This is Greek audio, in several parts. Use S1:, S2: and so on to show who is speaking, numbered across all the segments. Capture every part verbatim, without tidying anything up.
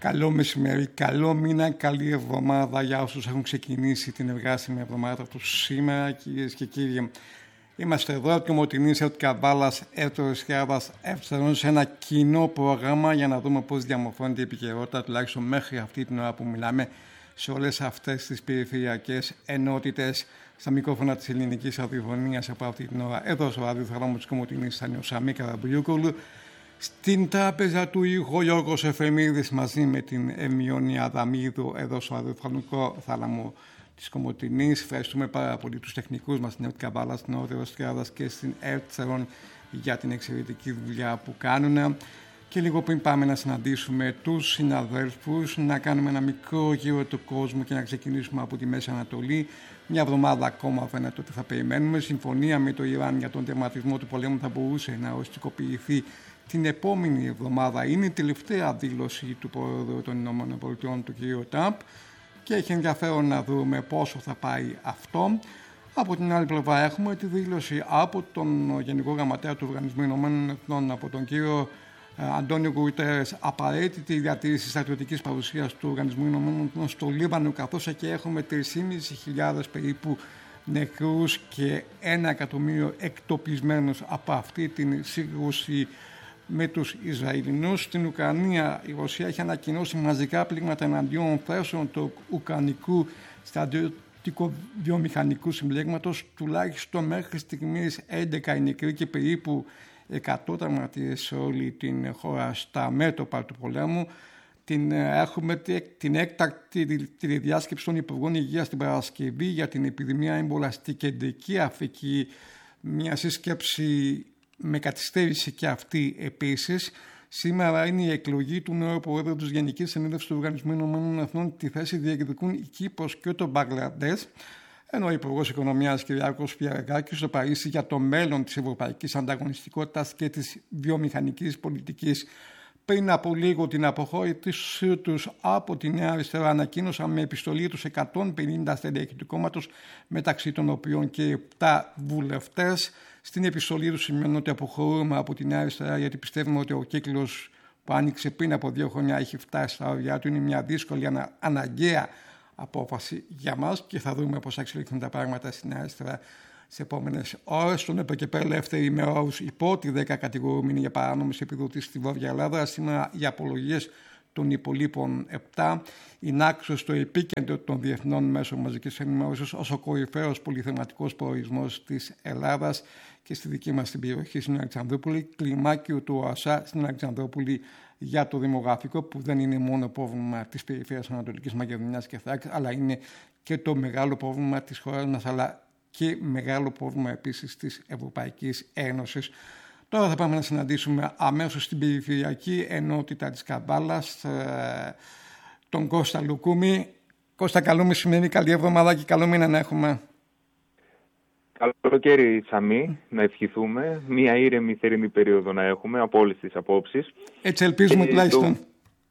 S1: Καλό μεσημέρι, καλό μήνα, καλή εβδομάδα για όσους έχουν ξεκινήσει την εργάσιμη εβδομάδα τους σήμερα, κυρίες και κύριοι. Είμαστε εδώ από τη Μοτεινής Εύτη Καβάλας, Εύτορος Εύτερων, σε ένα κοινό πρόγραμμα για να δούμε πώς διαμορφώνεται η επικαιρότητα, τουλάχιστον μέχρι αυτή την ώρα που μιλάμε, σε όλες αυτές τις περιφερειακές ενότητες. Στα μικρόφωνα της ελληνικής ραδιοφωνίας από αυτή την ώρα, εδώ στο ραδιοθάλαμο της Κομοτηνής, ήταν ο Σαμί Καραμπουλιούκολου. Στην τράπεζα του ήχου ο Γιώργος Εφεμίδης μαζί με την Ερμιόνη Αδαμίδου εδώ στο ραδιοφωνικό θάλαμο της Κομοτηνής. Ευχαριστούμε πάρα πολύ τους τεχνικούς μας στην Εύτη Καβάλα, στην Όρθιος Τριάδας και στην Εύτερων για την εξαιρετική δουλειά που κάνουν. Και λίγο πριν πάμε να συναντήσουμε τους συναδέλφους, να κάνουμε ένα μικρό γύρο του κόσμου και να ξεκινήσουμε από τη Μέση Ανατολή. Μια εβδομάδα ακόμα φαίνεται ότι θα περιμένουμε. Συμφωνία με το Ιράν για τον τερματισμό του πολέμου θα μπορούσε να οριστικοποιηθεί την επόμενη εβδομάδα. Είναι η τελευταία δήλωση του Πρόεδρου των ΗΠΑ, του κ. Τραμπ, και έχει ενδιαφέρον να δούμε πόσο θα πάει αυτό. Από την άλλη πλευρά έχουμε τη δήλωση από τον Γενικό Γραμματέα του Οργανισμού Ηνωμένων Εθνών, από τον κύριο Αντώνιο Γκουτερές, απαραίτητη διατήρηση στρατιωτικής παρουσίας του Οργανισμού Ηνωμένων Εθνών στο Λίβανο, καθώς και έχουμε τρεις χιλιάδες πεντακόσιους περίπου νεκρούς και ένα εκατομμύριο εκτοπισμένους από αυτή την σύγκρουση με τους Ισραηλινούς. Στην Ουκρανία η Ρωσία έχει ανακοινώσει μαζικά πλήγματα εναντίον θέσεων του Ουκρανικού στρατιωτικού βιομηχανικού συμπλέγματος. Τουλάχιστον μέχρι στιγμής έντεκα οι νεκροί και περίπου εκατό τραυματίες σε όλη την χώρα στα μέτωπα του πολέμου. Την, έχουμε την έκτακτη τη διάσκεψη των Υπουργών Υγείας την Παρασκευή για την επιδημία έμπολα στην Κεντρική Αφρική. Μια σύσκεψη με καθυστέρηση και αυτή επίσης. Σήμερα είναι η εκλογή του νέου Προέδρου της Γενικής Συνέλευσης του Οργανισμού Ηνωμένων Εθνών. Τη θέση διεκδικούν η Κύπρος και το Μπαγκλαντές. Ενώ ο Υπουργός Οικονομίας Κυριάκος Πιερακάκης στο Παρίσι για το μέλλον της ευρωπαϊκής ανταγωνιστικότητας και της βιομηχανικής πολιτικής. Πριν από λίγο την αποχώρησή τους από τη Νέα Αριστερά ανακοίνωσαν με επιστολή τους εκατόν πενήντα στελέχη του κόμματος, μεταξύ των οποίων και επτά βουλευτές. Στην επιστολή τους σημειώνουν ότι αποχωρούμε από τη Νέα Αριστερά γιατί πιστεύουμε ότι ο κύκλος που άνοιξε πριν από δύο χρόνια έχει φτάσει στα όρια του. Είναι μια δύσκολη, ανα, αναγκαία απόφαση για μας και θα δούμε πώς θα εξελιχθούν τα πράγματα στην Νέα Αριστερά στις επόμενες ώρες. Στον ΕΠΕ και πέρα ελεύθερη με όρους οι πρώτοι δέκα κατηγορούμενοι για παράνομες επιδοτήσεις στη Βόρεια Ελλάδα. Σήμερα οι απολογίες των υπολείπων επτά. Η Νάξο στο επίκεντρο των διεθνών μέσων μαζικής ενημέρωσης ως ο κορυφαίος πολυθεματικός προορισμός της Ελλάδας και στη δική μας την περιοχή στην Αλεξανδρούπολη. Κλιμάκιο του ΟΑΣΑ στην Αλεξανδρούπολη για το δημογραφικό, που δεν είναι μόνο πρόβλημα της περιφέρειας Ανατολικής Μακεδονίας και Θράκης, αλλά είναι και το μεγάλο πρόβλημα της χώρας μας, αλλά και μεγάλο πρόβλημα επίσης της Ευρωπαϊκής Ένωσης. Τώρα θα πάμε να συναντήσουμε αμέσως στην περιφερειακή ενότητα της Καβάλας τον Κώστα Λουκούμη. Κώστα, καλό μεσημέρι, καλή εβδομάδα και καλό μήνα να έχουμε.
S2: Καλό καλοκαίρι, Σαμί, να ευχηθούμε. Μία ήρεμη θερινή περίοδο να έχουμε από όλες τις απόψεις.
S1: Έτσι ελπίζουμε τουλάχιστον.
S2: Το...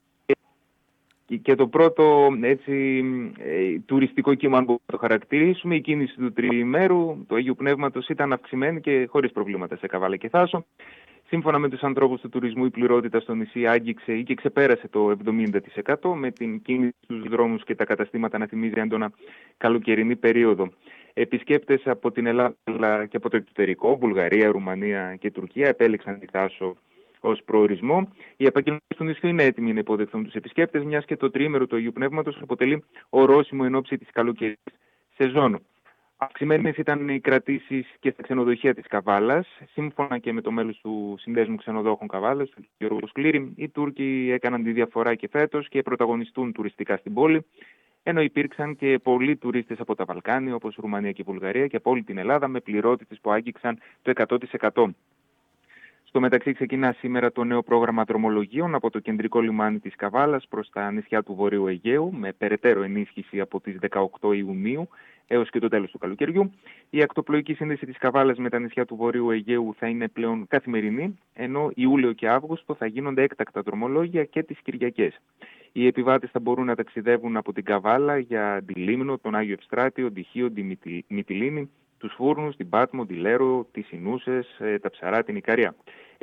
S2: Και το πρώτο έτσι, ε, τουριστικό κύμα, αν μπορούμε να το χαρακτηρίσουμε, η κίνηση του τριημέρου του Αγίου Πνεύματος ήταν αυξημένη και χωρίς προβλήματα σε Καβάλα και Θάσο. Σύμφωνα με τους ανθρώπους του τουρισμού, η πληρότητα στο νησί άγγιξε ή και ξεπέρασε το εβδομήντα τοις εκατό, με την κίνηση στους δρόμους και τα καταστήματα να θυμίζει έντονα καλοκαιρινή περίοδο. Επισκέπτες από την Ελλάδα και από το εξωτερικό, Βουλγαρία, Ρουμανία και Τουρκία, επέλεξαν τη Θάσο ως προορισμό. Οι επαγγελματίες του νησιού είναι έτοιμοι να υποδεχθούν τους επισκέπτες, μιας και το τριήμερο του Αγίου Πνεύματος αποτελεί ορόσημο εν ώψη της καλοκαιρινής σεζόν. Αυξημένες ήταν οι κρατήσεις και στα ξενοδοχεία της Καβάλας. Σύμφωνα και με το μέλος του Συνδέσμου Ξενοδόχων Καβάλας, τον Γιώργο Σκλήρη, οι Τούρκοι έκαναν τη διαφορά και φέτος και πρωταγωνιστούν τουριστικά στην πόλη, ενώ υπήρξαν και πολλοί τουρίστες από τα Βαλκάνια, όπως Ρουμανία και Βουλγαρία, και από όλη την Ελλάδα, με πληρότητες που άγγιξαν το εκατό τοις εκατό. Στο μεταξύ ξεκινά σήμερα το νέο πρόγραμμα δρομολογίων από το κεντρικό λιμάνι της Καβάλας προς τα νησιά του Βορείου Αιγαίου, με περαιτέρω ενίσχυση από τις δεκαοκτώ Ιουνίου έως και το τέλος του καλοκαιριού. Η ακτοπλοϊκή σύνδεση της Καβάλας με τα νησιά του Βορείου Αιγαίου θα είναι πλέον καθημερινή, ενώ Ιούλιο και Αύγουστο θα γίνονται έκτακτα δρομολόγια και τις Κυριακές. Οι επιβάτες θα μπορούν να ταξιδεύουν από την Καβάλα για τη Λίμνο, τον Άγιο Ευστράτιο, τη Χίο, τη Μυτιλήνη, τους Φούρνους, την Πάτμο, τη Λέρο, τις Ινούσες, τα Ψαρά, την Ικαρία.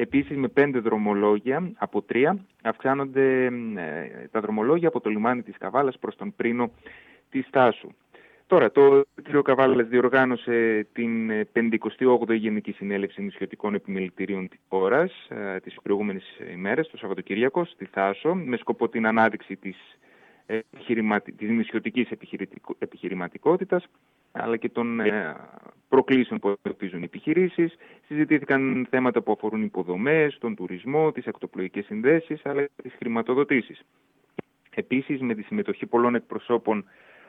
S2: Επίσης, με πέντε δρομολόγια από τρία αυξάνονται ε, τα δρομολόγια από το λιμάνι της Καβάλας προς τον πρίνο της Θάσου. Τώρα, το κ. Καβάλας διοργάνωσε την πενηκοστή όγδοη Γενική Συνέλευση Νησιωτικών Επιμελητηρίων της χώρας ε, τις προηγούμενες ημέρες, το Σαββατοκύριακο, στη Θάσο, με σκοπό την ανάδειξη της, ε, της νησιωτικής επιχειρηματικότητας, αλλά και των ε, προκλήσεων που αντιμετωπίζουν οι επιχειρήσεις. Συζητήθηκαν θέματα που αφορούν υποδομές, τον τουρισμό, τις ακτοπλοϊκές συνδέσεις, αλλά και τις χρηματοδοτήσεις. Επίσης, με τη συμμετοχή πολλών εκπροσώπων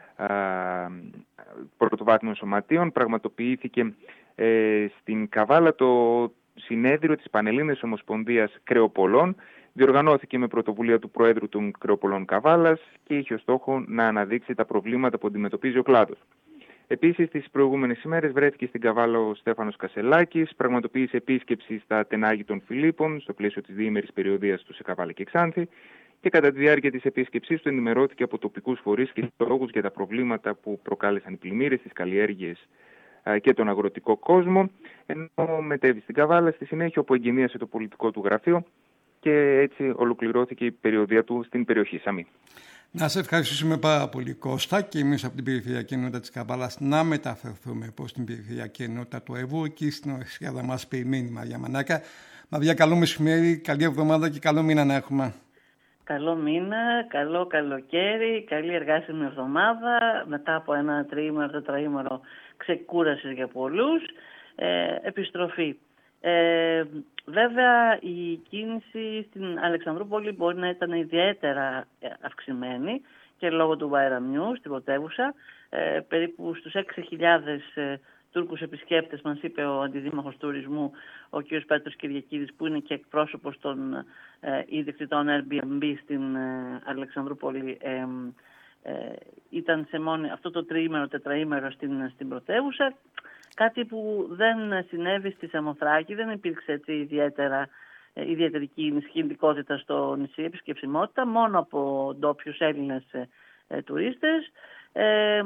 S2: πρωτοβάθμιων σωματείων, πραγματοποιήθηκε ε, στην Καβάλα το συνέδριο της Πανελλήνιας Ομοσπονδίας Κρεοπολών. Διοργανώθηκε με πρωτοβουλία του Προέδρου των Κρεοπολών Καβάλας και είχε ως στόχο να αναδείξει τα προβλήματα που αντιμετωπίζει ο κλάδος. Επίσης, τις προηγούμενες ημέρες βρέθηκε στην Καβάλα ο Στέφανος Κασελάκης, πραγματοποίησε επίσκεψη στα Τενάγη των Φιλίππων στο πλαίσιο της διήμερης περιοδίας του σε Καβάλα και Ξάνθη, και κατά τη διάρκεια της επίσκεψής του ενημερώθηκε από τοπικούς φορείς και λόγους για τα προβλήματα που προκάλεσαν οι πλημμύρες, τις καλλιέργειες και τον αγροτικό κόσμο, ενώ μετέβη στην Καβάλα στη συνέχεια, όπου εγκαινίασε το πολιτικό του γραφείο και έτσι ολοκληρώθηκε η περιοδία του στην περιοχή Σαμή.
S1: Να σε ευχαριστήσουμε πάρα πολύ, Κώστα, και εμείς από την Περιφερειακή Ενότητα της Καβάλας να μεταφερθούμε προς την Περιφερειακή Ενότητα του Εύρου. Εκεί στην Ορεσιάδα μας περιμένει η Μαρία Μανάκα. Μαρία, καλό μεσημέρι, καλή εβδομάδα και καλό μήνα να έχουμε.
S3: Καλό μήνα, καλό καλοκαίρι, καλή εργάσιμη εβδομάδα, μετά από ένα τριήμερο, τετραήμερο ξεκούρασης για πολλούς, ε, επιστροφή. Ε, βέβαια η κίνηση στην Αλεξανδρούπολη μπορεί να ήταν ιδιαίτερα αυξημένη και λόγω του Βαϊραμιού στην πρωτεύουσα, ε, περίπου στους έξι χιλιάδες ε, Τούρκους επισκέπτες, μας είπε ο Αντιδήμαρχος Τουρισμού, ο κ. Πέτρος Κυριακίδης, που είναι και εκπρόσωπος των ε, ιδιοκτητών Airbnb στην ε, Αλεξανδρούπολη, ε, ε, ήταν σε μόνη, αυτό το τριήμερο, τετραήμερο στην, στην πρωτεύουσα, κάτι που δεν συνέβη στη Σαμοθράκη, δεν υπήρξε έτσι ιδιαίτερα, ε, ιδιαίτερη κινητικότητα στο νησί, επισκεψιμότητα, μόνο από ντόπιους Έλληνες ε, ε, τουρίστες. Ε,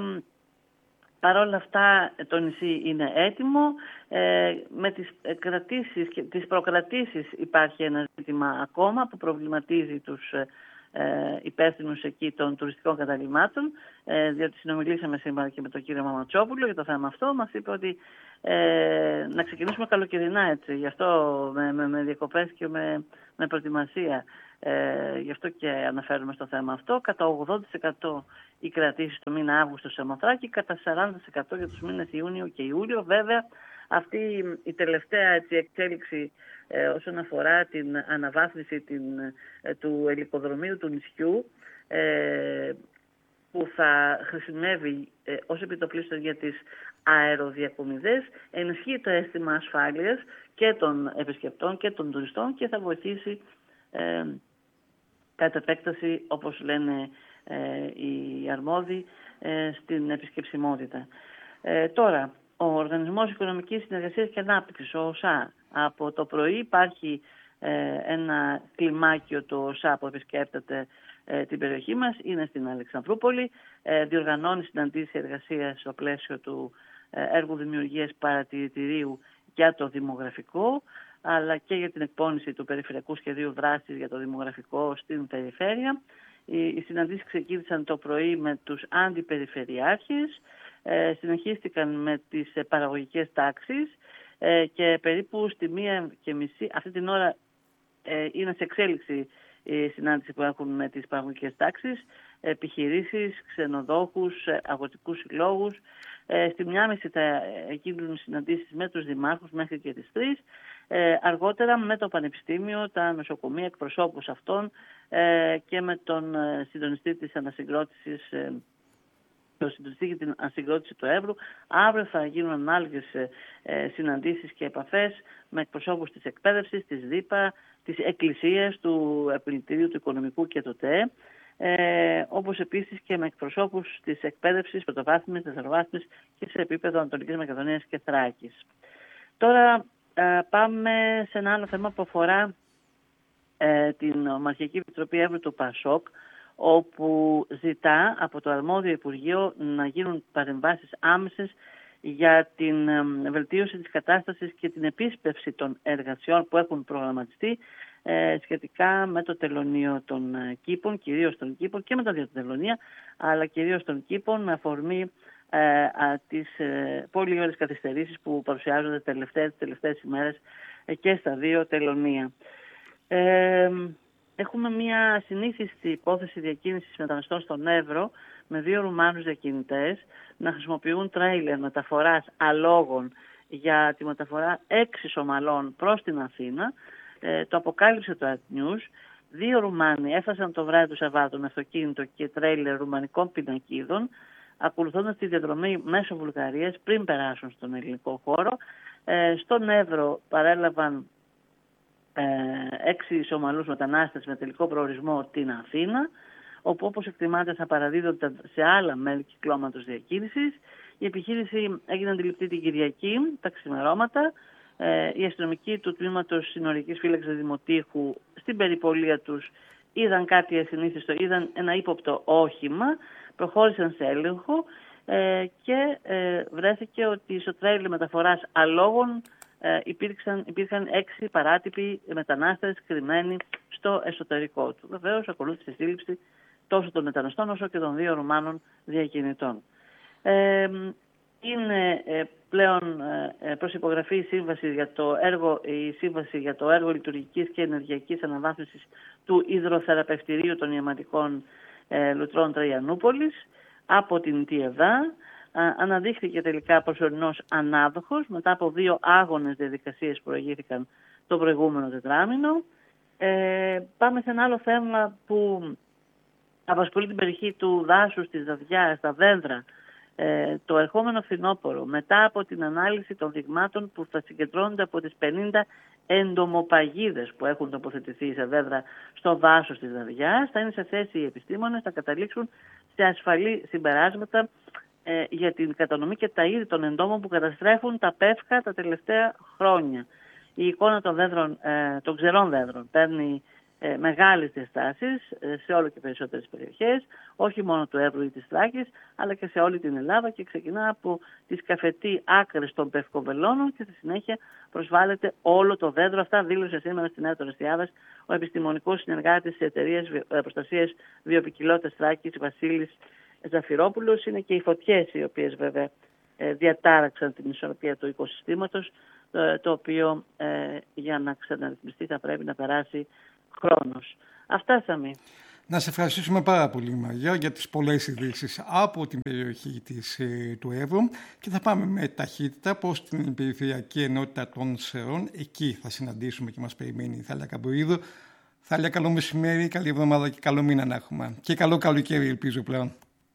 S3: Παρ' όλα αυτά το νησί είναι έτοιμο. Ε, με τις, κρατήσεις και τις προκρατήσεις υπάρχει ένα ζήτημα ακόμα που προβληματίζει τους ε, υπεύθυνους εκεί των τουριστικών καταλυμάτων, ε, διότι συνομιλήσαμε σήμερα και με τον κύριο Μαματσόπουλο για το θέμα αυτό. Μας είπε ότι ε, να ξεκινήσουμε καλοκαιρινά έτσι, γι' αυτό με, με, με διακοπές και με, με προετοιμασία. Ε, γι' αυτό και αναφέρουμε στο θέμα αυτό. Κατά ογδόντα τοις εκατό οι κρατήσεις το μήνα Αύγουστο σε Σαμοθράκη, κατά σαράντα τοις εκατό για τους μήνες Ιούνιο και Ιούλιο. Βέβαια, αυτή η τελευταία έτσι, εξέλιξη ε, όσον αφορά την αναβάθμιση την, ε, του ελικοδρομίου του νησιού, ε, που θα χρησιμεύει ε, ως επιτοπλίστων για τις αεροδιακομιδές, ενισχύει το αίσθημα ασφάλειας και των επισκεπτών και των τουριστών και θα βοηθήσει ε, κατά επέκταση, όπως λένε ε, οι αρμόδιοι, ε, στην επισκεψιμότητα. Ε, τώρα, ο Οργανισμός Οικονομικής Συνεργασίας και Ανάπτυξης, ο ΟΣΑ, από το πρωί υπάρχει ε, ένα κλιμάκιο του ΟΣΑ που επισκέπτεται ε, την περιοχή μας, είναι στην Αλεξανδρούπολη, ε, διοργανώνει συναντήσεις εργασίας στο πλαίσιο του ε, έργου δημιουργίας παρατηρητηρίου για το δημογραφικό, αλλά και για την εκπόνηση του Περιφερειακού Σχεδίου Δράσης για το δημογραφικό στην περιφέρεια. Οι, οι συναντήσεις ξεκίνησαν το πρωί με τους αντιπεριφερειάρχες, ε, συνεχίστηκαν με τις ε, παραγωγικές τάξεις ε, και περίπου στη μία και μισή, αυτή την ώρα ε, είναι σε εξέλιξη η συνάντηση που έχουν με τις παραγωγικές τάξεις, επιχειρήσεις, ξενοδόχους, αγροτικούς συλλόγους. Ε, στη μία μισή θα γίνουν συναντήσεις με τους δημάρχους μέχρι και τις τρεις. Ε, αργότερα με το Πανεπιστήμιο, τα νοσοκομεία, εκπροσώπους αυτών ε, και με τον ε, συντονιστή της ανασυγκρότησης, ε, το συντονιστή για την ανασυγκρότηση του Εύρου. Αύριο θα γίνουν ανάλογες ε, συναντήσεις και επαφές με εκπροσώπους της εκπαίδευσης, της ΔΥΠΑ, της Εκκλησίας, του Επιλητηρίου του Οικονομικού και του ΤΕΕ, ε, όπως επίσης και με εκπροσώπους της εκπαίδευσης, πρωτοβάθμιας, δευτεροβάθμιας και σε επίπεδο Ανατολικής Μακεδονίας και Θράκης. Τώρα ε, πάμε σε ένα άλλο θέμα που αφορά ε, την Ομαρχιακή Επιτροπή Εύρου του ΠΑΣΟΚ, όπου ζητά από το αρμόδιο Υπουργείο να γίνουν παρεμβάσεις άμεσες για την βελτίωση της κατάστασης και την επίσπευση των εργασιών που έχουν προγραμματιστεί σχετικά με το τελωνείο των κήπων, κυρίως των κήπων και με τα δύο τελωνεία, αλλά κυρίως των κήπων, με αφορμή ε, α, τις ε, πολύ ωραίες καθυστερήσεις που παρουσιάζονται τελευταίες, τις τελευταίες ημέρες ε, και στα δύο τελωνεία. Ε, έχουμε μια συνήθιστη υπόθεση διακίνησης μεταναστών στον Εύρο, με δύο Ρουμάνους διακινητές να χρησιμοποιούν τρέιλερ μεταφοράς αλόγων για τη μεταφορά έξι Σομαλών προς την Αθήνα. Ε, το αποκάλυψε το Art News. Δύο Ρουμάνοι έφτασαν το βράδυ του Σαββάτου με αυτοκίνητο και τρέιλερ ρουμανικών πινακίδων, ακολουθώντας τη διαδρομή μέσω Βουλγαρίας πριν περάσουν στον ελληνικό χώρο. Ε, στον Εύρο παρέλαβαν ε, έξι Σομαλούς μετανάστες με τελικό προορισμό την Αθήνα, όπου όπως εκτιμάται θα παραδίδονται σε άλλα μέλη κυκλώματος διακίνησης. Η επιχείρηση έγινε αντιληπτή την Κυριακή, τα ξημερώματα. Ε, οι αστυνομικοί του τμήματος συνορικής φύλαξης Δημοτήχου στην περιπολία τους είδαν κάτι ασυνήθιστο, είδαν ένα ύποπτο όχημα, προχώρησαν σε έλεγχο ε, και ε, βρέθηκε ότι στο τρέιλερ μεταφοράς αλόγων ε, υπήρξαν, υπήρχαν έξι παράτυποι μετανάστες κρυμμένοι στο εσωτερικό του. Βεβαίως ακολούθησε σύλληψη τόσο των μεταναστών όσο και των δύο Ρουμάνων διακινητών. Ε, είναι ε, πλέον ε, προς υπογραφή η σύμβαση για το έργο, η σύμβαση για το έργο λειτουργικής και ενεργειακής αναβάθμισης του υδροθεραπευτηρίου των ιαματικών ε, λουτρών Τραϊανούπολης από την ΤΙΕΔΑ. Αναδείχθηκε τελικά προσωρινός ανάδοχος μετά από δύο άγονες διαδικασίες που προηγήθηκαν το προηγούμενο τετράμινο. Ε, πάμε σε ένα άλλο θέμα που απασχολεί την περιοχή του δάσους, της Δαδιάς, τα δέντρα. Ε, το ερχόμενο φθινόπωρο, μετά από την ανάλυση των δειγμάτων που θα συγκεντρώνονται από τις πενήντα εντομοπαγίδες που έχουν τοποθετηθεί σε δέντρα στο δάσος της Δαδιάς, θα είναι σε θέση οι επιστήμονες να καταλήξουν σε ασφαλή συμπεράσματα ε, για την κατανομή και τα είδη των εντόμων που καταστρέφουν τα πεύκα τα τελευταία χρόνια. Η εικόνα των, δέντρων, ε, των ξερών δέντρων παίρνει ε, μεγάλες διαστάσεις ε, σε όλο και περισσότερες περιοχές, όχι μόνο του Εύρου ή της Θράκης, αλλά και σε όλη την Ελλάδα, και ξεκινά από τις καφετή άκρες των πευκοβελώνων και στη συνέχεια προσβάλλεται όλο το δέντρο. Αυτά δήλωσε σήμερα στην Νέα Τορεστιάδας ο επιστημονικός συνεργάτης της Εταιρείας Προστασίας Βιοποικιλότητας Θράκης, Βασίλης Ζαφυρόπουλος. Είναι και οι φωτιές οι οποίες βέβαια ε, διατάραξαν την ισορροπία του οικοσυστήματος, το, το οποίο ε, για να ξαναρυθμιστεί θα πρέπει να περάσει χρόνος. Αυτά, Σαμή.
S1: Να σε ευχαριστήσουμε πάρα πολύ, Μαριά, για τις πολλές ειδήσεις από την περιοχή της, ε, του Εύρου, και θα πάμε με ταχύτητα προς την περιφερειακή ενότητα των Σερών. Εκεί θα συναντήσουμε και μας περιμένει η Θάλια Καμπουρίδου. Θάλια, καλό μεσημέρι, καλή εβδομάδα και καλό μήνα να έχουμε. Και καλό καλοκαίρι, ελπίζω πλέον.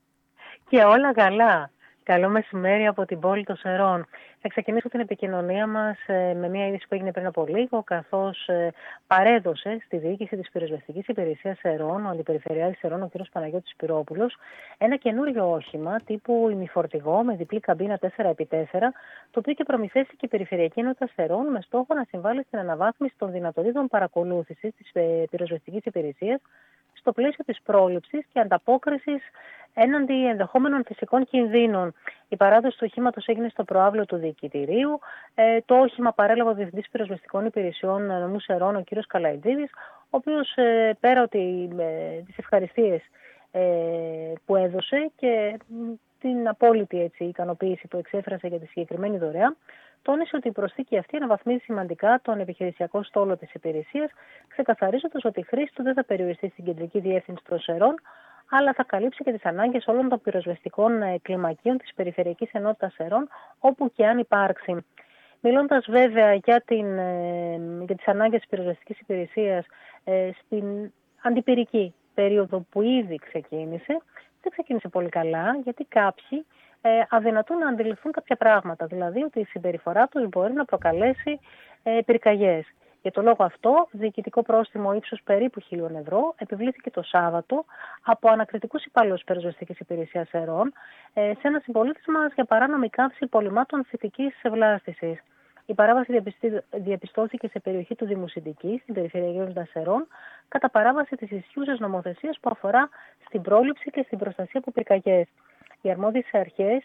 S4: Και όλα καλά. Καλό μεσημέρι από την πόλη των Σερών. Θα ξεκινήσω την επικοινωνία μας με μια είδηση που έγινε πριν από λίγο, καθώς παρέδωσε στη διοίκηση της Πυροσβεστικής Υπηρεσίας Σερών, ο Αντιπεριφερειάρχης Σερών, ο κ. Παναγιώτης Σπυρόπουλος, ένα καινούριο όχημα τύπου ημιφορτηγό με διπλή καμπίνα τέσσερα επί τέσσερα, το οποίο και προμηθεύτηκε η Περιφερειακή Ενότητα Σερών με στόχο να συμβάλλει στην αναβάθμιση των δυνατοτήτων παρακολούθησης της Πυροσβεστικής Υπηρεσίας στο πλαίσιο της πρόληψης και ανταπόκρισης έναντι ενδεχόμενων φυσικών κινδύνων. Η παράδοση του οχήματος έγινε στο προάβλιο του Διοικητηρίου. Ε, το όχημα παρέλαβε ο Διευθυντής Πυροσβεστικών Υπηρεσιών νομού Σερών, ο κ. Καλαϊτζίδης, ο οποίος ε, πέρα ότι ε, τις ευχαριστίες ε, που έδωσε και την απόλυτη έτσι, ικανοποίηση που εξέφρασε για τη συγκεκριμένη δωρεά, τόνισε ότι η προσθήκη αυτή αναβαθμίζει σημαντικά τον επιχειρησιακό στόλο της υπηρεσίας, ξεκαθαρίζοντας ότι η χρήση του δεν θα περιοριστεί στην κεντρική διεύθυνση των Σερών, αλλά θα καλύψει και τις ανάγκες όλων των πυροσβεστικών κλιμακίων της Περιφερειακής Ενότητας Σερών, όπου και αν υπάρξει. Μιλώντας βέβαια για, την, για τις ανάγκες της πυροσβεστικής υπηρεσίας στην αντιπυρική περίοδο που ήδη ξεκίνησε, δεν ξεκίνησε πολύ καλά, γιατί κάποιοι ε, αδυνατούν να αντιληφθούν κάποια πράγματα. Δηλαδή ότι η συμπεριφορά τους μπορεί να προκαλέσει ε, πυρκαγιές. Για το λόγο αυτό, διοικητικό πρόστιμο ύψους περίπου χίλιων ευρώ επιβλήθηκε το Σάββατο από ανακριτικούς υπαλλήλους Πυροσβεστικής Υπηρεσίας Σερών ε, σε ένα συμπολίτη μας για παράνομη καύση υπολειμμάτων φυτικής ευλάστησης. Η παράβαση διαπιστώθηκε σε περιοχή του Δήμου Συντικής, στην Περιφερειακή Ενότητα Σερών, κατά παράβαση της ισχύουσας νομοθεσίας που αφορά στην πρόληψη και στην προστασία από πυρκαγιές. Οι αρμόδιες αρχές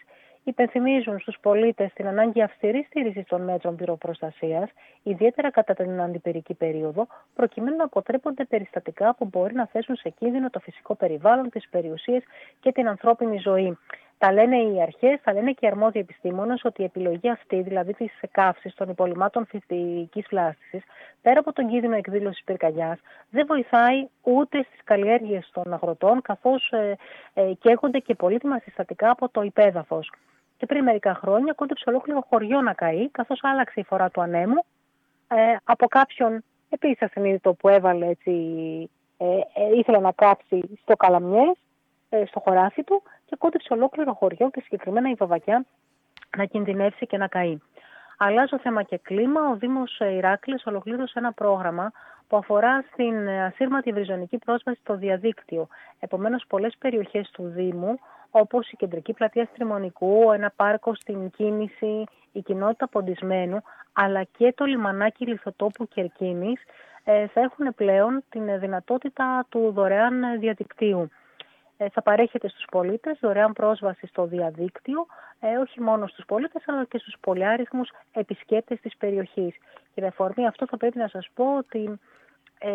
S4: Υπενθυμίζουν στους πολίτες την ανάγκη αυστηρής στήρησης των μέτρων πυροπροστασίας, ιδιαίτερα κατά την αντιπυρική περίοδο, προκειμένου να αποτρέπονται περιστατικά που μπορεί να θέσουν σε κίνδυνο το φυσικό περιβάλλον, τις περιουσίες και την ανθρώπινη ζωή. Τα λένε οι αρχές, τα λένε και οι αρμόδιοι επιστήμονες ότι η επιλογή αυτή, δηλαδή της καύσης των υπολειμμάτων φυτικής βλάστησης, πέρα από τον κίνδυνο εκδήλωσης πυρκαγιάς, δεν βοηθάει ούτε στις καλλιέργειες των αγροτών, καθώς ε, ε, καίγονται και πολύτιμα συστατικά από το υπέδαφος. Και πριν μερικά χρόνια κόντεψε ολόκληρο χωριό να καεί, καθώς άλλαξε η φορά του ανέμου ε, από κάποιον επίσης ασυνείδητο που έβαλε έτσι, ε, ε, ήθελε να κάψει στο καλαμιές, ε, στο χωράφι του, και κόντεψε ολόκληρο χωριό και συγκεκριμένα η Βαβακιά να κινδυνεύσει και να καεί. Αλλάζω θέμα και κλίμα. Ο Δήμος Ηράκλειας ολοκλήρωσε ένα πρόγραμμα που αφορά στην ασύρματη ευρυζωνική πρόσβαση στο διαδίκτυο. Επομένως, πολλές περιοχές του Δήμου, όπως η κεντρική πλατεία Στριμονικού, ένα πάρκο στην Κίνηση, η κοινότητα Ποντισμένου, αλλά και το λιμανάκι Λιθοτόπου Κερκίνης, θα έχουν πλέον την δυνατότητα του δωρεάν διαδικτύου. Θα παρέχεται στους πολίτες δωρεάν πρόσβαση στο διαδίκτυο, ε, όχι μόνο στους πολίτες αλλά και στους πολυάριθμους επισκέπτες της περιοχής. Και με αφορμή αυτό θα πρέπει να σας πω ότι ε,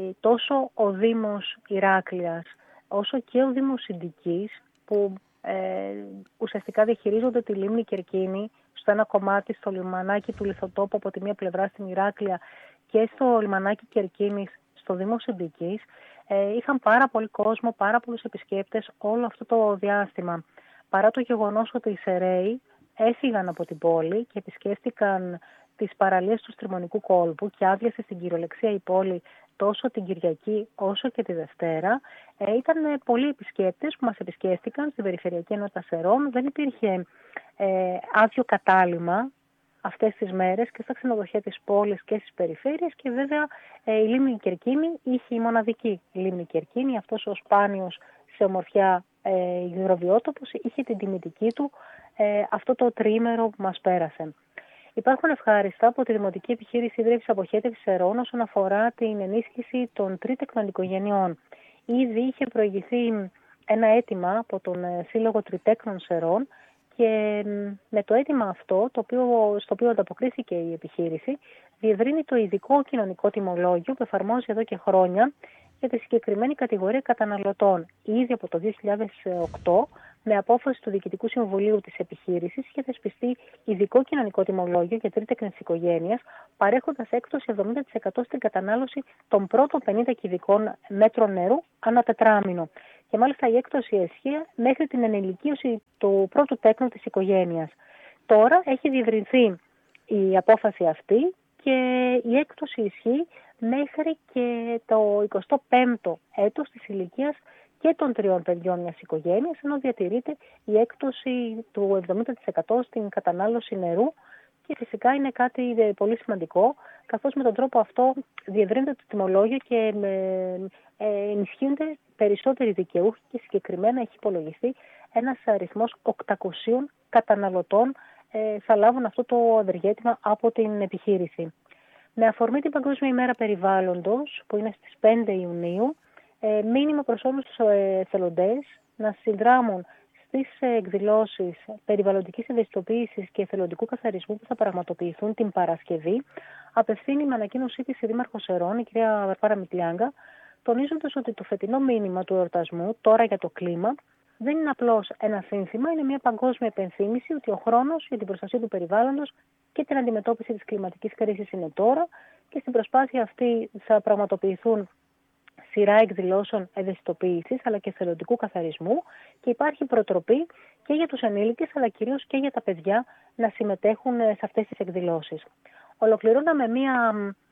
S4: τόσο ο Δήμος Ηράκλειας όσο και ο Δήμος Συντικής, που ε, ουσιαστικά διαχειρίζονται τη λίμνη Κερκίνη στο ένα κομμάτι, στο λιμανάκι του Λιθοτόπου από τη μία πλευρά στην Ηράκλεια και στο λιμανάκι Κερκίνης στο Δήμο Συντικής, Ε, είχαν πάρα πολύ κόσμο, πάρα πολλούς επισκέπτες όλο αυτό το διάστημα. Παρά το γεγονός ότι οι Σεραίοι έφυγαν από την πόλη και επισκέφτηκαν τις παραλίες του Στριμονικού κόλπου και άδειασε στην κυριολεξία η πόλη τόσο την Κυριακή όσο και τη Δευτέρα, ε, ήταν πολλοί επισκέπτες που μας επισκέφτηκαν στην Περιφερειακή Ενότητα Σερών. Δεν υπήρχε ε, άδειο κατάλημα αυτές τις μέρες και στα ξενοδοχεία της πόλης και στις περιφέρειες, και βέβαια ε, η λίμνη Κερκίνη είχε η μοναδική λίμνη Κερκίνη, αυτός ο σπάνιος σε ομορφιά ε, υγροβιότοπος, είχε την τιμητική του ε, αυτό το τριήμερο που μας πέρασε. Υπάρχουν ευχάριστα από τη Δημοτική Επιχείρηση Ίδρυυσης Αποχέτευσης Σερών όσον αφορά την ενίσχυση των τρίτεκνων οικογενειών. Ήδη είχε προηγηθεί ένα αίτημα από τον Σύλλογο Τριτέκνων Σερών, και με το αίτημα αυτό, το οποίο, στο οποίο ανταποκρίθηκε η επιχείρηση, διευρύνει το ειδικό κοινωνικό τιμολόγιο που εφαρμόζει εδώ και χρόνια για τη συγκεκριμένη κατηγορία καταναλωτών. Ήδη από το δύο χιλιάδες οκτώ, με απόφαση του Διοικητικού Συμβουλίου της επιχείρησης, είχε θεσπιστεί ειδικό κοινωνικό τιμολόγιο για τρίτεκνες οικογένειας, παρέχοντας έκπτωση εβδομήντα τοις εκατό στην κατανάλωση των πρώτων πενήντα κυβικών μέτρων νερού ανά τετράμινο. Και μάλιστα η έκπτωση ισχύει μέχρι την ενηλικίωση του πρώτου τέκνου της οικογένειας. Τώρα έχει διευρυνθεί η απόφαση αυτή και η έκπτωση ισχύει μέχρι και το εικοστό πέμπτο έτος της ηλικίας και των τριών παιδιών μιας οικογένειας, ενώ διατηρείται η έκπτωση του εβδομήντα τοις εκατό στην κατανάλωση νερού. Και φυσικά είναι κάτι πολύ σημαντικό, καθώς με τον τρόπο αυτό διευρύνεται το τιμολόγιο και ενισχύονται περισσότεροι δικαιούχοι, και συγκεκριμένα έχει υπολογιστεί ένας αριθμός οκτακοσίων καταναλωτών ε, θα λάβουν αυτό το ευεργέτημα από την επιχείρηση. Με αφορμή την Παγκόσμια ημέρα περιβάλλοντος, που είναι στις πέντε Ιουνίου, ε, μήνυμα προς όλους τους εθελοντές να συνδράμουν στις εκδηλώσεις περιβαλλοντικής ευαισθητοποίησης και εθελοντικού καθαρισμού που θα πραγματοποιηθούν την Παρασκευή, απευθύνει με ανακοίνωσή της η Δήμαρχος Σερών, η κυρία Βαρβάρα Μητλιάγκα, τονίζοντας ότι το φετινό μήνυμα του εορτασμού, τώρα για το κλίμα, δεν είναι απλώς ένα σύνθημα, είναι μια παγκόσμια επενθύμηση ότι ο χρόνος για την προστασία του περιβάλλοντος και την αντιμετώπιση της κλιματικής κρίσης είναι τώρα, και στην προσπάθεια αυτή θα πραγματοποιηθούν σειρά εκδηλώσεων ευαισθητοποίησης αλλά και εθελοντικού καθαρισμού, και υπάρχει προτροπή και για τους ενήλικες αλλά κυρίως και για τα παιδιά να συμμετέχουν σε αυτές τις εκδηλώσεις. Ολοκληρώναμε μία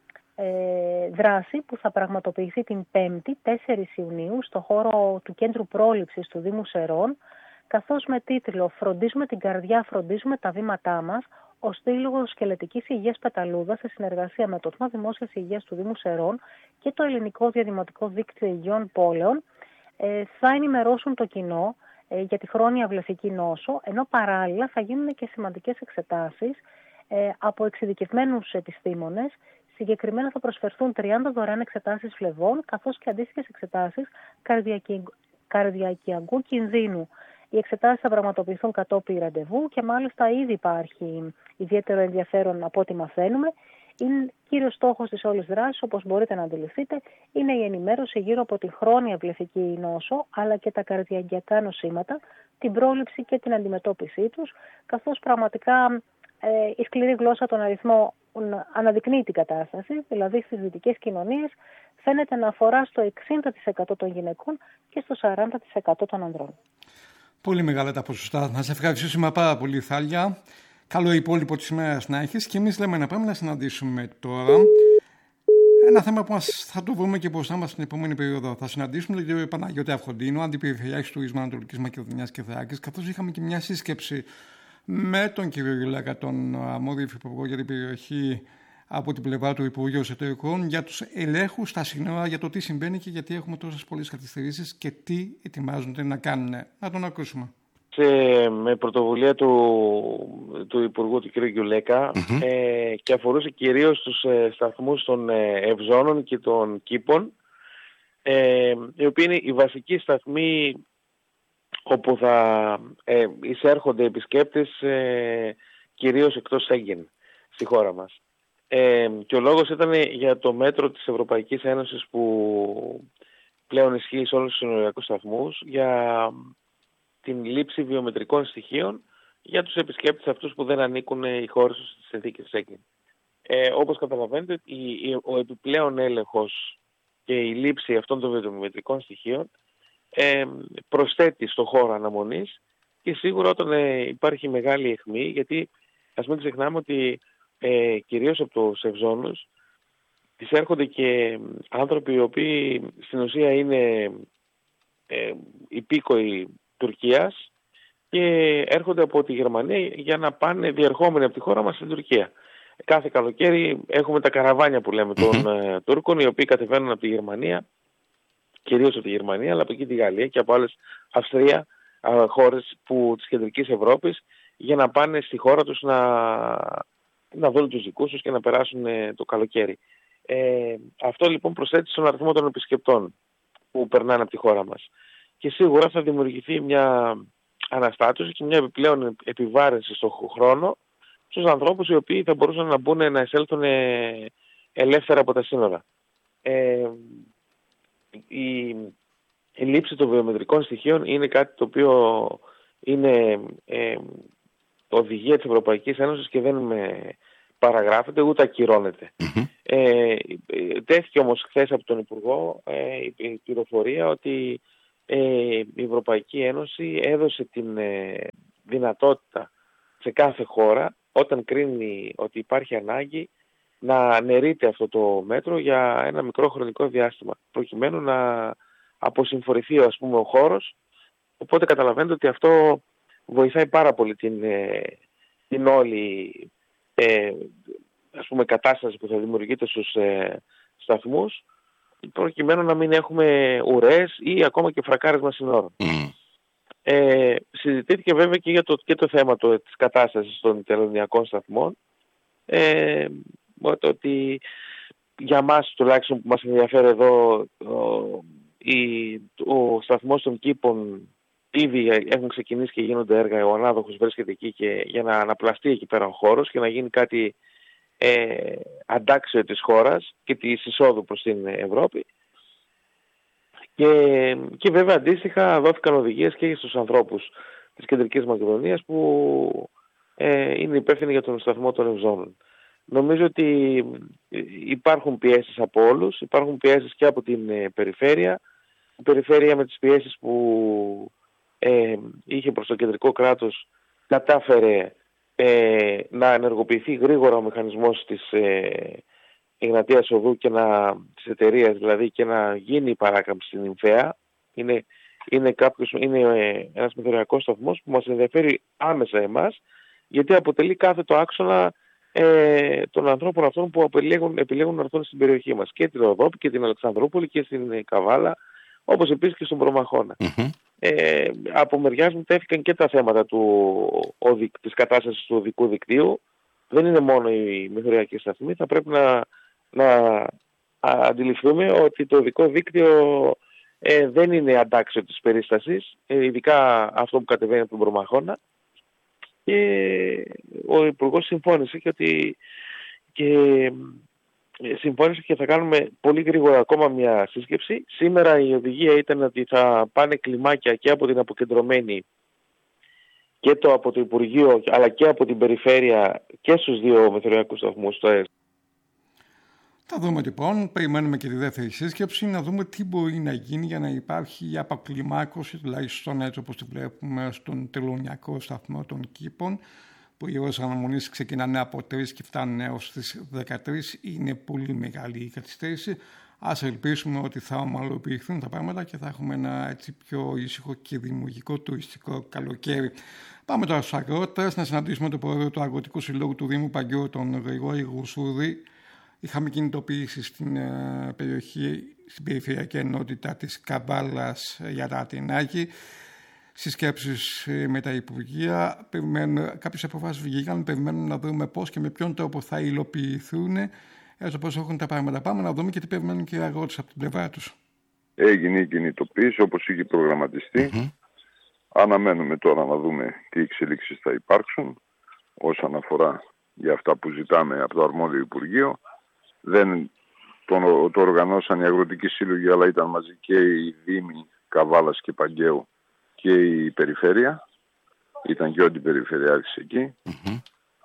S4: ε, δράση που θα πραγματοποιηθεί την Πέμπτη, τέσσερις Ιουνίου, στο χώρο του Κέντρου Πρόληψης του Δήμου Σερών, καθώς με τίτλο «Φροντίζουμε την καρδιά, φροντίζουμε τα βήματά μας», ο Σύλλογος Σκελετικής Υγείας Πεταλούδα, σε συνεργασία με το Τμήμα Δημόσιας Υγείας του Δήμου Σερών και το Ελληνικό Διαδημοτικό Δίκτυο Υγειών Πόλεων, θα ενημερώσουν το κοινό για τη χρόνια βλαστική νόσο, ενώ παράλληλα θα γίνουν και σημαντικές εξετάσεις από εξειδικευμένους επιστήμονες. Συγκεκριμένα θα προσφερθούν τριάντα δωρεάν εξετάσεις φλεβών, καθώς και αντίστοιχες εξετάσεις καρδιακι... καρδιακιακού κινδύνου. Οι εξετάσεις θα πραγματοποιηθούν κατόπιν ραντεβού και μάλιστα ήδη υπάρχει ιδιαίτερο ενδιαφέρον από ό,τι μαθαίνουμε. Είναι κύριος στόχος της όλης δράσης, όπως μπορείτε να αντιληφθείτε, είναι η ενημέρωση γύρω από τη χρόνια βλεφική νόσο, αλλά και τα καρδιαγγειακά νοσήματα, την πρόληψη και την αντιμετώπιση τους, καθώς πραγματικά ε, η σκληρή γλώσσα των αριθμών αναδεικνύει την κατάσταση, δηλαδή στις δυτικές κοινωνίες φαίνεται να αφορά στο εξήντα τοις εκατό των γυναικών και στο σαράντα τοις εκατό των ανδρών.
S1: Πολύ μεγάλα τα ποσοστά. Να σε ευχαριστήσουμε πάρα πολύ, Θάλια. Καλό υπόλοιπο της ημέρας να έχεις και εμείς λέμε να πάμε να συναντήσουμε τώρα ένα θέμα που μας θα το βρούμε και μπροστά μας στην επόμενη περίοδο. Θα συναντήσουμε τον κύριο Παναγιώτη Αυχοντίνο, Αντιπεριφερειάρχη Τουρισμού Ανατολικής Μακεδονίας και Θράκης, καθώς είχαμε και μια σύσκεψη με τον κύριο Γιουλάκα, τον αρμόδιο υφυπουργό για την περιοχή από την πλευρά του Υπουργείου Εσωτερικών, για τους ελέγχους στα σύνορα, για το τι συμβαίνει και γιατί έχουμε τόσες πολλές καθυστερήσεις και τι ετοιμάζονται να κάνουν. Να τον ακούσουμε.
S5: Με πρωτοβουλία του, του Υπουργού του κ. Γιουλέκα mm-hmm. ε, και αφορούσε κυρίως τους ε, σταθμούς των ε, Ευζώνων και των Κήπων, ε, οι οποίοι είναι οι βασικοί σταθμοί όπου θα ε, εισέρχονται επισκέπτες ε, κυρίως εκτός Σέγγεν στη χώρα μας. Ε, και ο λόγος ήταν για το μέτρο της Ευρωπαϊκής Ένωσης που πλέον ισχύει σε όλους τους συνοριακούς σταθμούς για την λήψη βιομετρικών στοιχείων για τους επισκέπτες αυτούς που δεν ανήκουν οι χώρες στις συνθήκες Σέγγεν. Ε, όπως καταλαβαίνετε, η, η, ο επιπλέον έλεγχος και η λήψη αυτών των βιομετρικών στοιχείων ε, προσθέτει στο χώρο αναμονής και σίγουρα όταν ε, υπάρχει μεγάλη αιχμή, γιατί ας μην ξεχνάμε ότι ε, κυρίως από τους Ευζώνους τις έρχονται και άνθρωποι οι οποίοι στην ουσία είναι ε, υπήκοοι Τουρκίας και έρχονται από τη Γερμανία για να πάνε διερχόμενοι από τη χώρα μας στην Τουρκία. Κάθε καλοκαίρι έχουμε τα καραβάνια που λέμε των mm-hmm. Τούρκων, οι οποίοι κατεβαίνουν από τη Γερμανία, κυρίως από τη Γερμανία, αλλά από εκεί τη Γαλλία και από άλλες Αυστρία, χώρες που, της κεντρικής Ευρώπης, για να πάνε στη χώρα τους να, να δουν τους δικούς τους και να περάσουν το καλοκαίρι. Ε, αυτό λοιπόν προσθέτει στον αριθμό των επισκεπτών που περνάνε από τη χώρα μας. Και σίγουρα θα δημιουργηθεί μια αναστάτωση και μια επιπλέον επιβάρυνση στον χρόνο στους ανθρώπους οι οποίοι θα μπορούσαν να μπουν να εισέλθουν ελεύθερα από τα σύνορα. Ε, η, η λήψη των βιομετρικών στοιχείων είναι κάτι το οποίο είναι ε, οδηγία της Ευρωπαϊκής Ένωσης και δεν με παραγράφεται ούτε ακυρώνεται. Mm-hmm. Ε, τέθηκε όμως χθες από τον Υπουργό ε, η πληροφορία ότι Ε, η Ευρωπαϊκή Ένωση έδωσε την ε, δυνατότητα σε κάθε χώρα, όταν κρίνει ότι υπάρχει ανάγκη, να αναιρείται αυτό το μέτρο για ένα μικρό χρονικό διάστημα, προκειμένου να αποσυμφορηθεί, ας πούμε, ο χώρος. Οπότε καταλαβαίνετε ότι αυτό βοηθάει πάρα πολύ την, ε, την όλη ε, ας πούμε, κατάσταση που θα δημιουργείται στους ε, σταθμούς, προκειμένου να μην έχουμε ουρές ή ακόμα και φρακάρισμα συνόρων. Mm. Ε, συζητήθηκε βέβαια και για το, και το θέμα το, της κατάστασης των τελωνιακών σταθμών. Ε, ότι για μας τουλάχιστον που μας ενδιαφέρει εδώ ο, η, ο σταθμός των Κήπων ήδη έχουν ξεκινήσει και γίνονται έργα, ο ανάδοχος βρίσκεται εκεί και, για να αναπλαστεί εκεί πέρα ο χώρος και να γίνει κάτι Ε, αντάξιο της χώρας και της εισόδου προς την Ευρώπη και, και βέβαια αντίστοιχα δόθηκαν οδηγίες και στους ανθρώπους της Κεντρικής Μακεδονίας που ε, είναι υπεύθυνοι για τον σταθμό των Ευζώνων. Νομίζω ότι υπάρχουν πιέσεις από όλους, υπάρχουν πιέσεις και από την ε, περιφέρεια. Η περιφέρεια με τις πιέσεις που ε, είχε προς το κεντρικό κράτος κατάφερε Ε, να ενεργοποιηθεί γρήγορα ο μηχανισμός της ε, Εγνατίας Οδού και να, της εταιρείας δηλαδή, και να γίνει η παράκαμψη στην Νυμφαία. Είναι, είναι, κάποιος, είναι ε, ένας μεθοριακός σταθμός που μας ενδιαφέρει άμεσα εμάς, γιατί αποτελεί κάθετο άξονα ε, των ανθρώπων αυτών που επιλέγουν, επιλέγουν να έρθουν στην περιοχή μας, και την Ροδόπη και την Αλεξανδρούπολη και στην Καβάλα, όπως επίσης και στον Προμαχώνα. Mm-hmm. Ε, από μεριάς μου τέθηκαν και τα θέματα του, ο, της κατάστασης του οδικού δικτύου. Δεν είναι μόνο οι μεθοριακοί σταθμοί. Θα πρέπει να, να αντιληφθούμε ότι το οδικό δίκτυο ε, δεν είναι αντάξιο της περίστασης, ε, ειδικά αυτό που κατεβαίνει από τον Προμαχώνα. Και ο Υπουργός συμφώνησε και ότι και συμφώνησε και θα κάνουμε πολύ γρήγορα ακόμα μια σύσκεψη. Σήμερα η οδηγία ήταν ότι θα πάνε κλιμάκια και από την αποκεντρωμένη και το από το Υπουργείο αλλά και από την περιφέρεια και στους δύο μεθοριακούς σταθμούς.
S1: Θα δούμε λοιπόν, περιμένουμε και τη δεύτερη σύσκεψη, να δούμε τι μπορεί να γίνει για να υπάρχει η αποκλιμάκωση, τουλάχιστον έτσι όπως τη βλέπουμε στον τελωνιακό σταθμό των Κήπων, που οι ώρες αναμονής ξεκινάνε από τρεις και φτάνουν έως τις δεκατρείς. Είναι πολύ μεγάλη η καθυστέρηση. Ας ελπίσουμε ότι θα ομαλοποιηθούν τα πράγματα και θα έχουμε ένα έτσι πιο ήσυχο και δημιουργικό τουριστικό καλοκαίρι. Πάμε τώρα στους αγρότες, να συναντήσουμε τον πρόεδρο του Αγροτικού Συλλόγου του Δήμου Παγκαίου, τον Γρηγόρη Γουσούρη. Είχαμε κινητοποίηση στην uh, περιοχή, στην περιφερειακή ενότητα της Καβάλας για τα Αττινάκη. Συσκέψεις με τα Υπουργεία, κάποιες αποφάσεις βγήκαν, περιμένουν να δούμε πώς και με ποιον τρόπο θα υλοποιηθούν, έτσι όπως έχουν τα πράγματα. Πάμε να δούμε και τι περιμένουν και οι αγρότες από την πλευρά τους.
S6: Έγινε η κινητοποίηση όπως είχε προγραμματιστεί. Mm-hmm. Αναμένουμε τώρα να δούμε τι εξελίξεις θα υπάρξουν όσον αφορά για αυτά που ζητάμε από το αρμόδιο Υπουργείο. Δεν το, το οργανώσαν οι αγροτικοί σύλλογοι, αλλά ήταν μαζί και οι Δήμοι Καβάλας και Παγκαίου και η περιφέρεια. Ήταν και ο αντιπεριφερειάρχης εκεί. Mm-hmm.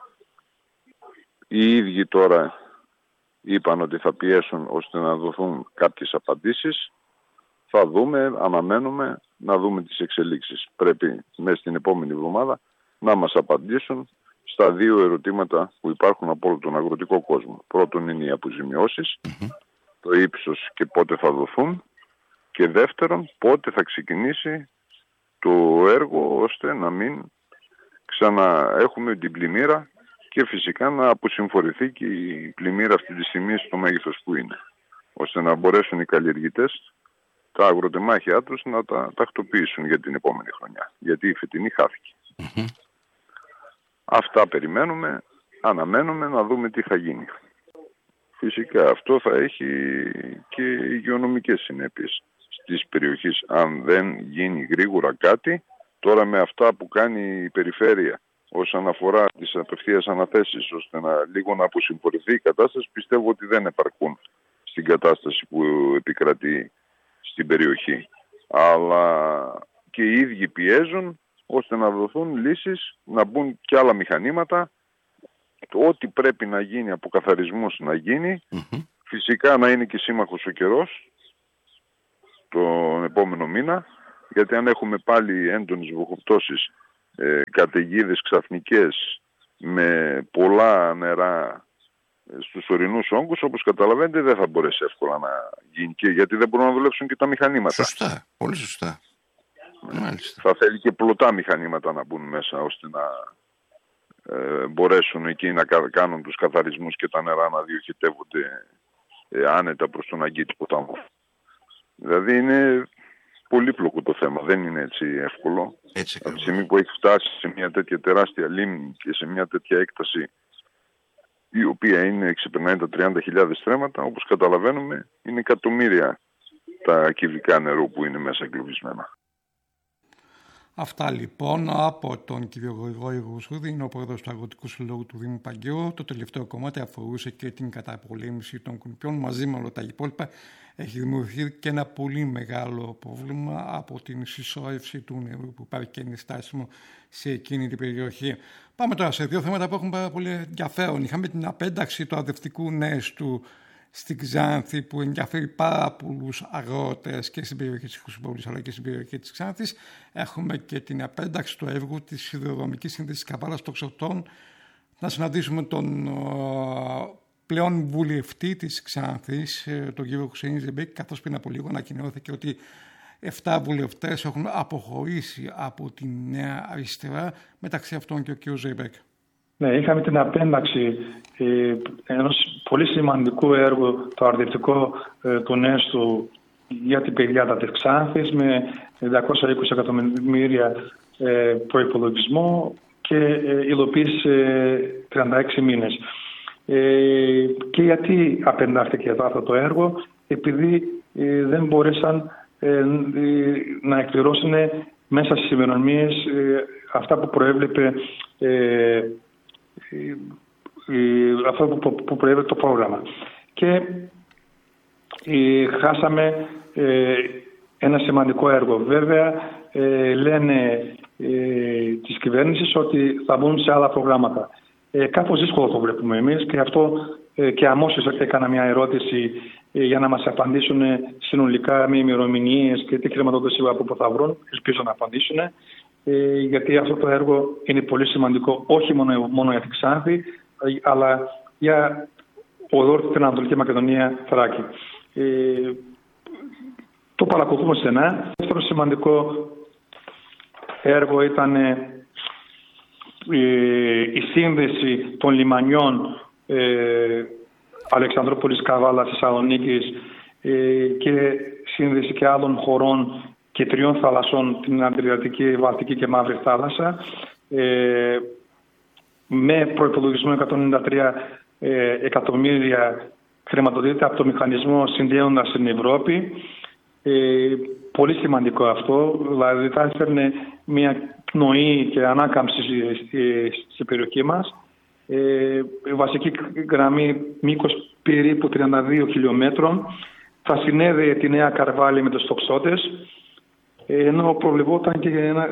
S6: Οι ίδιοι τώρα είπαν ότι θα πιέσουν ώστε να δοθούν κάποιες απαντήσεις. Θα δούμε, αναμένουμε να δούμε τις εξελίξεις. Πρέπει μέσα στην επόμενη εβδομάδα να μας απαντήσουν στα δύο ερωτήματα που υπάρχουν από όλο τον αγροτικό κόσμο. Πρώτον είναι οι αποζημιώσεις, mm-hmm. το ύψος και πότε θα δοθούν. Και δεύτερον, πότε θα ξεκινήσει το έργο ώστε να μην ξαναέχουμε την πλημμύρα και φυσικά να αποσυμφορηθεί και η πλημμύρα αυτή τη στιγμή στο μέγεθος που είναι. Ώστε να μπορέσουν οι καλλιεργητές τα αγροτεμάχια τους να τα τακτοποιήσουν για την επόμενη χρονιά. Γιατί η φετινή χάθηκε. Mm-hmm. Αυτά περιμένουμε, αναμένουμε να δούμε τι θα γίνει. Φυσικά αυτό θα έχει και υγειονομικές συνέπειες στις περιοχές. Αν δεν γίνει γρήγορα κάτι, τώρα με αυτά που κάνει η περιφέρεια όσον αφορά τις απευθείας αναθέσεις, ώστε να λίγο να αποσυμφορηθεί η κατάσταση, πιστεύω ότι δεν επαρκούν στην κατάσταση που επικρατεί στην περιοχή. Αλλά και οι ίδιοι πιέζουν ώστε να δοθούν λύσεις, να μπουν και άλλα μηχανήματα, ό,τι πρέπει να γίνει από καθαρισμός να γίνει. Mm-hmm. Φυσικά να είναι και σύμμαχος ο καιρός τον επόμενο μήνα, γιατί αν έχουμε πάλι έντονες βροχοπτώσεις, ε, καταιγίδες ξαφνικές με πολλά νερά στους ορεινούς όγκους, όπως καταλαβαίνετε δεν θα μπορέσει εύκολα να γίνει, και γιατί δεν μπορούν να δουλέψουν και τα μηχανήματα.
S7: Σωστά, πολύ σωστά. Μάλιστα.
S6: Θα θέλει και πλωτά μηχανήματα να μπουν μέσα ώστε να ε, μπορέσουν εκεί να κάνουν τους καθαρισμούς και τα νερά να διοχετεύονται ε, άνετα προς τον Αγκίτη ποταμό. Δηλαδή είναι πολύπλοκο το θέμα, δεν είναι έτσι εύκολο.
S7: Έτσι,
S6: από τη στιγμή που έχει φτάσει σε μια τέτοια τεράστια λίμνη και σε μια τέτοια έκταση η οποία είναι, ξεπερνάει τα τριάντα χιλιάδες στρέμματα, όπως καταλαβαίνουμε είναι εκατομμύρια τα κυβικά νερού που είναι μέσα εγκλωβισμένα.
S1: Αυτά λοιπόν από τον κύριο Γρηγόρη Γουσούρη, είναι ο πρόεδρος του Αγροτικού Συλλόγου του Δήμου Παγκαίου. Το τελευταίο κομμάτι αφορούσε και την καταπολέμηση των κουνυπιών. Μαζί με όλα τα υπόλοιπα έχει δημιουργηθεί και ένα πολύ μεγάλο πρόβλημα από την συσσόρευση του νερού που υπάρχει και είναι στάσιμο σε εκείνη την περιοχή. Πάμε τώρα σε δύο θέματα που έχουν πάρα πολύ ενδιαφέρον. Είχαμε την απένταξη του αδευτικού νέστου στην Ξάνθη που ενδιαφέρει πάρα πολλούς αγρότες και στην περιοχή της Χρυσοπόλης αλλά και στην περιοχή της Ξάνθης. Έχουμε και την απένταξη του έργου της Σιδηροδρομικής Σύνδεσης Καβάλας Τοξωτών. Να συναντήσουμε τον ο, πλέον βουλευτή της Ξάνθης, τον κύριο Χουσέιν Ζεμπέκ, καθώς πριν από λίγο ανακοινώθηκε ότι εφτά βουλευτές έχουν αποχωρήσει από τη Νέα Αριστερά, μεταξύ αυτών και ο κύριο Ζεμπέκ.
S8: Ναι, είχαμε την απένταξη ε, ενός πολύ σημαντικού έργου, το αρδευτικό ε, του Νέστου για την πεδιάδα της Ξάνθης, με διακόσια είκοσι εκατομμύρια ε, προϋπολογισμό και ε, υλοποίηση ε, τριάντα έξι μήνες. Ε, και γιατί απεντάχθηκε αυτό το έργο? Επειδή ε, δεν μπόρεσαν ε, να εκπληρώσουν μέσα στις ημερομηνίες ε, αυτά που προέβλεπε ε, ε, ε, αυτό που, που προέβλεπε το πρόγραμμα. Και ε, χάσαμε ε, ένα σημαντικό έργο. Βέβαια, ε, λένε ε, της κυβέρνησης ότι θα μπουν σε άλλα προγράμματα. Ε, κάπως δύσκολο το βλέπουμε εμείς και αυτό ε, και αμέσως έκανα μια ερώτηση ε, για να μας απαντήσουν συνολικά με ημερομηνίες και τι χρηματοδότηση από πού θα βρουν. Ελπίζω να απαντήσουν. Ε, γιατί αυτό το έργο είναι πολύ σημαντικό όχι μόνο, μόνο για την Ξάνθη, αλλά για ολόκληρη την Ανατολική Μακεδονία, Θράκη. Ε, το παρακολουθούμε στενά. Δεύτερο σημαντικό έργο ήταν ε, η σύνδεση των λιμανιών ε, Αλεξανδρούπολης, Καβάλας, Θεσσαλονίκης ε, και σύνδεση και άλλων χωρών και τριών θαλασσών, την Αδριατική, Βαλτική και Μαύρη Θάλασσα, ε, με προϋπολογισμό εκατόν ενενήντα τρία ε, εκατομμύρια χρηματοδοτείται από το μηχανισμό συνδέοντας την Ευρώπη. Ε, πολύ σημαντικό αυτό, δηλαδή θα έφερνε μια πνοή και ανάκαμψη στην περιοχή μας. Ε, η βασική γραμμή μήκος περίπου τριάντα δύο χιλιόμετρων θα συνέδεε τη Νέα Καρβάλη με τους τοξότες, ενώ προβλεπόταν και ένα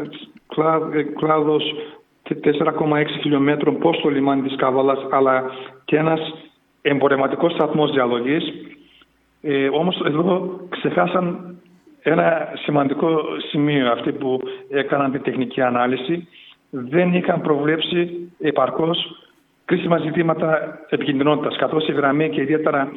S8: κλάδος τέσσερα κόμμα έξι χιλιόμετρων προς το λιμάνι της Καβάλας, αλλά και ένας εμπορευματικός σταθμός διαλογής. Ε, όμως εδώ ξεχάσαν ένα σημαντικό σημείο αυτοί που έκαναν την τεχνική ανάλυση. Δεν είχαν προβλέψει επαρκώς κρίσιμα ζητήματα επικινδυνότητας, καθώς η γραμμή και ιδιαίτερα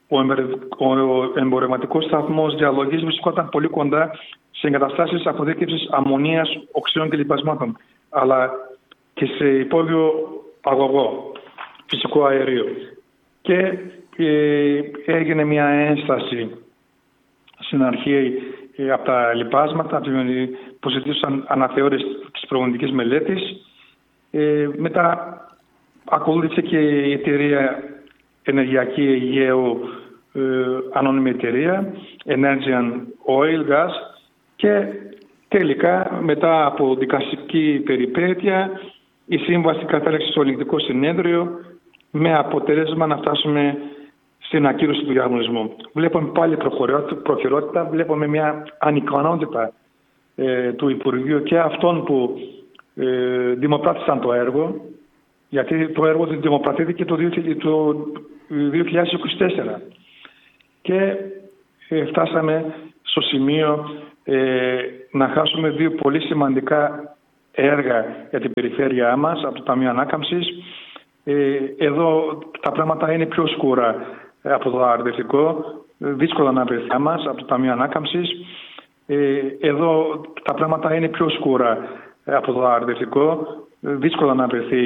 S8: ο εμπορευματικός σταθμός διαλογής βρισκόταν πολύ κοντά σε εγκαταστάσεις αποδίκευσης αμμονίας, οξυών και λιπασμάτων, αλλά και σε υπόγειο αγωγό, φυσικό αερίο. Και ε, έγινε μια ένσταση στην αρχή ε, από τα λιπάσματα που ζητήσαν αναθεώρηση της προγραμματικής μελέτης. Ε, μετά ακολούθησε και η εταιρεία ενεργειακή Αιγαίου, ε, ανώνυμη εταιρεία, Energean Oil Gas, και τελικά μετά από δικαστική περιπέτεια η σύμβαση κατέληξε στο ελεγκτικό συνέδριο με αποτέλεσμα να φτάσουμε στην ακύρωση του διαγωνισμού. Βλέπουμε πάλι προχειρότητα, βλέπουμε μια ανικανότητα ε, του Υπουργείου και αυτών που ε, δημοπράτησαν το έργο, γιατί το έργο δημοπρατήθηκε το δύο χιλιάδες είκοσι τέσσερα. Και ε, φτάσαμε στο σημείο ε, να χάσουμε δύο πολύ σημαντικά έργα για την περιφέρειά μας από το Ταμείο Ανάκαμψης. Ε, εδώ τα πράγματα είναι πιο σκούρα από το αρδευτικό, δύσκολα να βρεθεί μας από το Ταμείο Ανάκαμψης. Ε, εδώ τα πράγματα είναι πιο σκούρα από το αρδευτικό, δύσκολα να βρεθεί